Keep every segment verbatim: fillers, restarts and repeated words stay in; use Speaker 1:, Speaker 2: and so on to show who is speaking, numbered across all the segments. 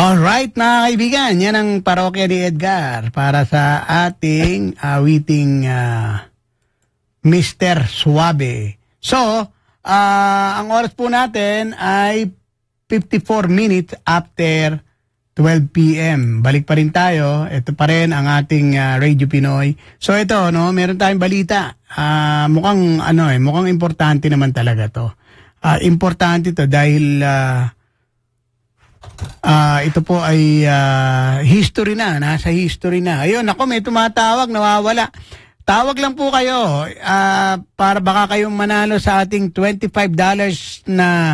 Speaker 1: Alright, mga kaibigan, yan ang parokya ni Edgar para sa ating awiting uh, mister Suave. So, uh, ang oras po natin ay fifty-four minutes after twelve p m Balik pa rin tayo. Ito pa rin ang ating uh, Radio Pinoy. So ito, no, meron tayong balita. Uh, mukhang ano eh, mukhang importante naman talaga to. Uh, importante to dahil uh, uh, ito po ay uh, history na, nasa history na. Ayun, ako may tumatawag, nawawala. Tawag lang po kayo uh, para baka kayong manalo sa ating twenty-five dollars na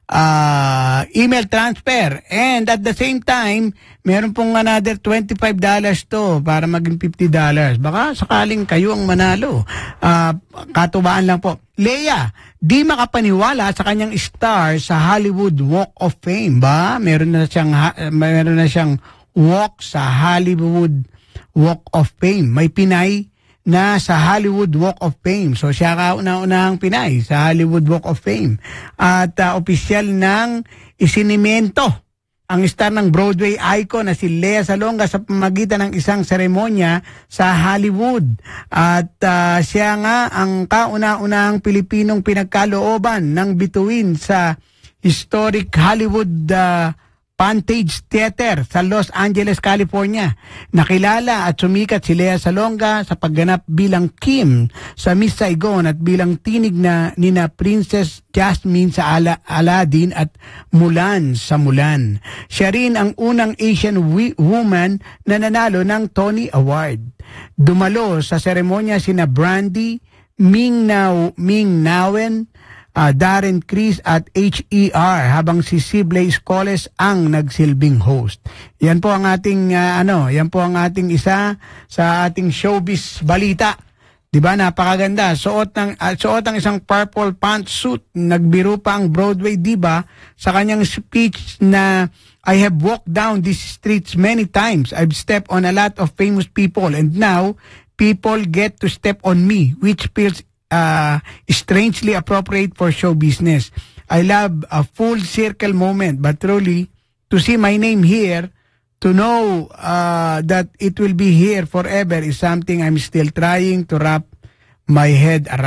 Speaker 1: uh, email transfer. And at the same time, meron pong another twenty-five dollars to para maging fifty dollars. Baka sakaling kayo ang manalo. Uh, katubaan lang po. Leia, di makapaniwala sa kanyang star sa Hollywood Walk of Fame. Ba? Meron na siyang, meron na siyang walk sa Hollywood Walk of Fame. May Pinay na sa Hollywood Walk of Fame. So siya kauna-unahang Pinay sa Hollywood Walk of Fame. At uh, opisyal ng isinimento ang star ng Broadway icon na si Lea Salonga sa pamamagitan ng isang seremonya sa Hollywood. At uh, siya nga ang kauna-unahang Pilipinong pinagkalooban ng bituin sa historic Hollywood uh, Pantage Theater sa Los Angeles, California. Nakilala at sumikat si Lea Salonga sa pagganap bilang Kim sa Miss Saigon at bilang tinig na nina Princess Jasmine sa Ala Aladdin at Mulan sa Mulan. Siya rin ang unang Asian woman na nanalo ng Tony Award. Dumalo sa seremonya sina Brandy, Ming, Now, Ming Nawen, Uh, Darren Criss at H E R habang si Sibley Scholes ang nagsilbing host. Yan po ang ating uh, ano, yan po ang ating isa sa ating showbiz balita. 'Di ba? Napakaganda. Suot ng uh, suot ang isang purple pantsuit. Nagbiro pa ang Broadway diva sa kanyang speech na I have walked down these streets many times. I've stepped on a lot of famous people and now people get to step on me, which feels Uh, strangely appropriate for show business. I love a full circle moment, but truly, to see my name here, to know uh, that it will be here forever is something I'm still trying to wrap my head around.